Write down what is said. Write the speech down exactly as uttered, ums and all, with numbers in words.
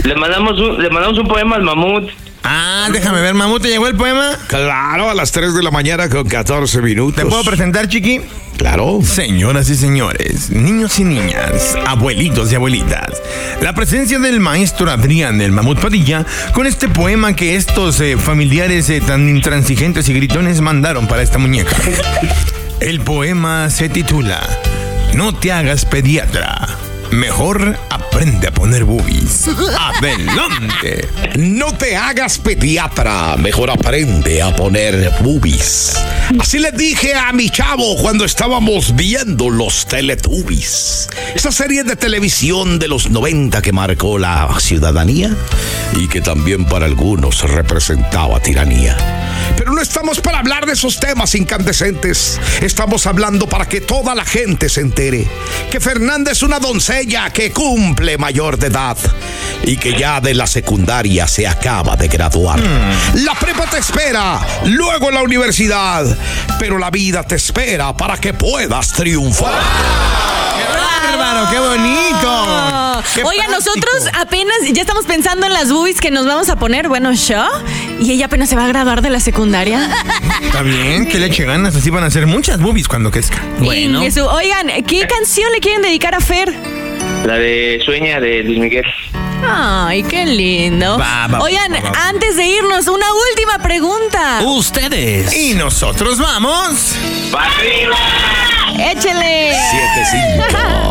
Le mandamos un, le mandamos un poema al mamut. Ah, déjame ver, mamut, ¿te llegó el poema? Claro, a las tres de la mañana con catorce minutos. ¿Te puedo presentar, chiqui? Claro. Señoras y señores, niños y niñas, abuelitos y abuelitas, la presencia del maestro Adrián del Mamut Padilla con este poema que estos eh, familiares eh, tan intransigentes y gritones mandaron para esta muñeca. El poema se titula No te hagas pediatra, mejor aprende a poner boobies. ¡Adelante! No te hagas pediatra, mejor aprende a poner boobies. Así le dije a mi chavo cuando estábamos viendo los Teletubbies. Esa serie de televisión de los noventa que marcó la ciudadanía y que también para algunos representaba tiranía. Pero no estamos para hablar de esos temas incandescentes. Estamos hablando para que toda la gente se entere que Fernanda es una doncella que cumple mayor de edad y que ya de la secundaria se acaba de graduar. Mm. La prepa te espera, luego la universidad, pero la vida te espera para que puedas triunfar. ¡Qué bárbaro! ¡Qué bonito! ¡Qué Oiga, práctico! nosotros apenas ya estamos pensando en las boobies que nos vamos a poner. Bueno, yo. Y ella apenas se va a graduar de la secundaria. Está bien, que le eche ganas. Así van a hacer muchas boobies cuando crezca. Bueno. Oigan, ¿qué canción le quieren dedicar a Fer? La de Sueña de Luis Miguel. Ay, qué lindo. Va, va, Oigan, va, va, va. antes de irnos, una última pregunta. Ustedes. Y nosotros vamos. ¡Para arriba! Échele. siete cinco